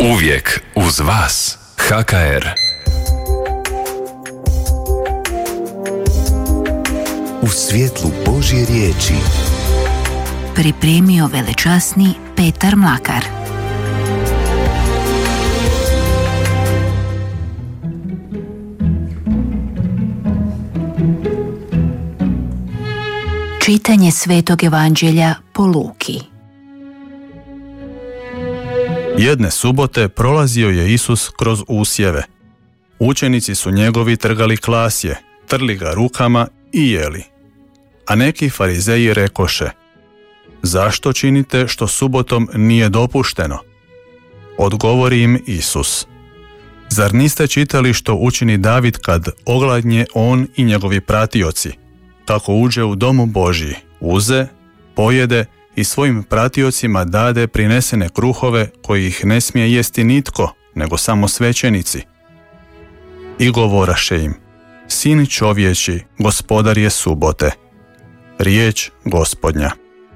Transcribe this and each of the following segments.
Uvijek uz vas. HKR. U svjetlu Božje riječi. Pripremio velečasni Petar Mlakar. Čitanje Svetog Evanđelja po Luki. Jedne subote prolazio je Isus kroz usjeve. Učenici su njegovi trgali klasje, trli ga rukama i jeli. A neki farizeji rekoše: zašto činite što subotom nije dopušteno? Odgovori im Isus: zar niste čitali što učini David kad ogladnje on i njegovi pratioci, kako uđe u domu Božji, uze, pojede i svojim pratiocima dade prinesene kruhove koji ih ne smije jesti nitko, nego samo svećenici? I govoraše im: Sin čovječi, gospodar je subote. Riječ Gospodnja.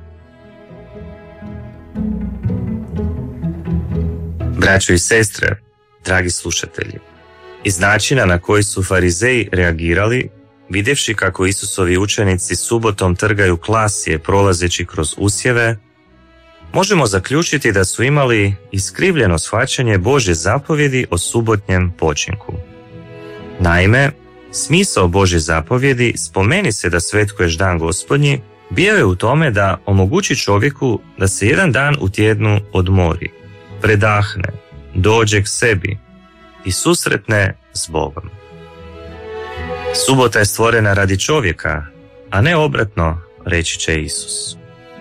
Braćo i sestre, dragi slušatelji, iz načina na koji su farizeji reagirali, vidjevši kako Isusovi učenici subotom trgaju klasje prolazeći kroz usjeve, možemo zaključiti da su imali iskrivljeno shvaćanje Božje zapovjedi o subotnjem počinku. Naime, smisao Božje zapovjedi "spomeni se da svetkuješ dan Gospodnji" bio je u tome da omogući čovjeku da se jedan dan u tjednu odmori, predahne, dođe k sebi i susretne s Bogom. Subota je stvorena radi čovjeka, a ne obratno, reći će Isus.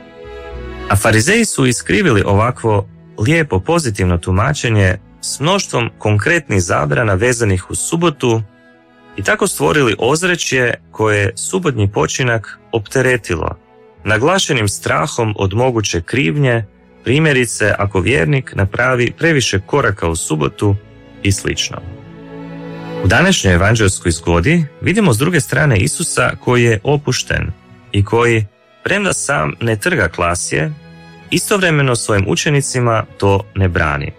A farizeji su iskrivili ovakvo lijepo pozitivno tumačenje s mnoštvom konkretnih zabrana vezanih uz subotu i tako stvorili ozračje koje je subotnji počinak opteretilo, naglašenim strahom od moguće krivnje, primjerice ako vjernik napravi previše koraka u subotu i slično. U današnjoj evanđelskoj zgodi vidimo s druge strane Isusa koji je opušten i koji, premda sam ne trga klasje, istovremeno svojim učenicima to ne brani.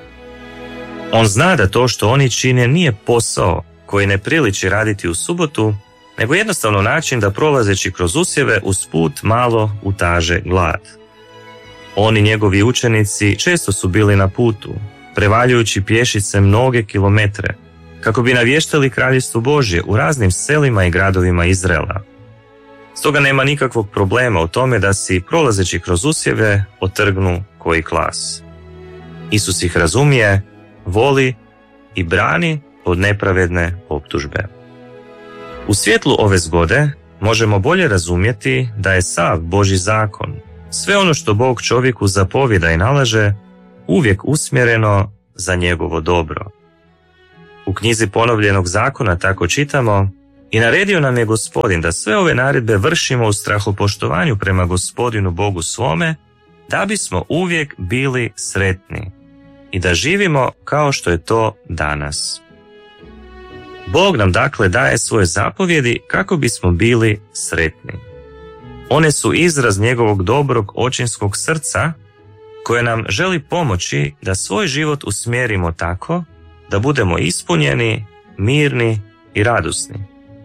On zna da to što oni čine nije posao koji ne priliči raditi u subotu, nego jednostavno način da prolazeći kroz usjeve usput malo utaže glad. On i njegovi učenici često su bili na putu, prevaljujući pješice mnoge kilometre, kako bi navještali kraljevstvo Božje u raznim selima i gradovima Izraela. Stoga nema nikakvog problema u tome da si, prolazeći kroz usjeve, otrgnu koji klas. Isus ih razumije, voli i brani od nepravedne optužbe. U svjetlu ove zgode možemo bolje razumjeti da je sav Božji zakon, sve ono što Bog čovjeku zapovjeda i nalaže, uvijek usmjereno za njegovo dobro. U knjizi Ponovljenog zakona tako čitamo: i naredio nam je Gospodin da sve ove naredbe vršimo u strahopoštovanju prema Gospodinu Bogu svome, da bismo uvijek bili sretni i da živimo kao što je to danas. Bog nam dakle daje svoje zapovjedi kako bismo bili sretni. One su izraz njegovog dobrog očinskog srca koje nam želi pomoći da svoj život usmjerimo tako da budemo ispunjeni, mirni i radosni.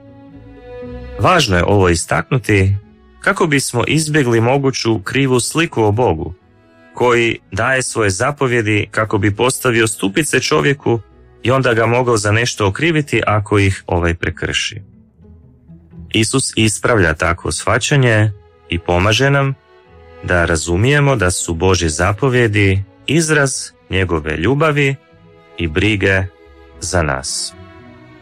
Važno je ovo istaknuti kako bismo izbjegli moguću krivu sliku o Bogu, koji daje svoje zapovjedi kako bi postavio stupice čovjeku i onda ga mogao za nešto okriviti ako ih ovaj prekrši. Isus ispravlja takvo shvaćanje i pomaže nam da razumijemo da su Božje zapovjedi izraz njegove ljubavi i brige za nas.